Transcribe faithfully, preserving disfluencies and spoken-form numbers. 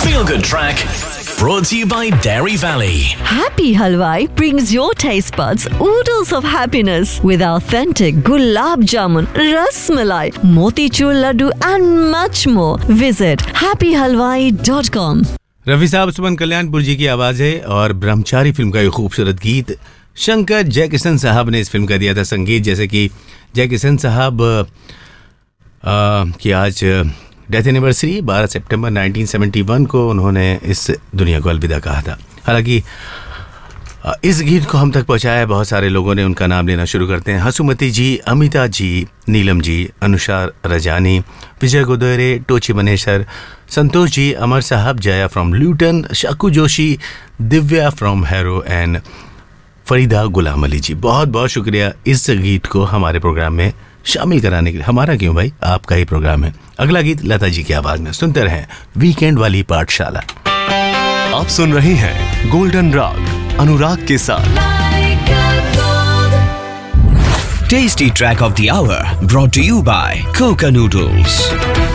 Feel Good Track brought to you by Dairy Valley. Happy Halwai brings your taste buds oodles of happiness with authentic gulab jamun, ras malai, motichur laddu and much more. Visit happy halwai dot com. Rafi साहब सुमन कल्याणपुर जी की आवाज है और ब्रह्मचारी film का ये खूबसूरत गीत शंकर जयकिशन साहब ने इस फिल्म का दिया था संगीत। जैसे कि जयकिशन साहब की आज डेथ एनिवर्सरी बारह सितंबर उन्नीस सौ इकहत्तर को उन्होंने इस दुनिया को अलविदा कहा था। हालांकि इस गीत को हम तक पहुंचाया बहुत सारे लोगों ने, उनका नाम लेना शुरू करते हैं। हसुमती जी, अमिता जी, नीलम जी, अनुषा रजानी, विजय गोदरे, टोची मनेसर, संतोष जी, अमर साहब, जया फ्रॉम ल्यूटन, शकू Joshi, Divya from harrow and Farida Ghulam Ali जी। बहुत बहुत शुक्रिया इस गीत को हमारे प्रोग्राम में शामिल कराने के लिए। हमारा क्यों भाई, आपका ही प्रोग्राम है। अगला गीत लता जी की आवाज में सुनते रहें, वीकेंड वाली पाठशाला। आप सुन रहे हैं गोल्डन राग अनुराग के साथ। Tasty track of the hour brought to you by Coca Noodles.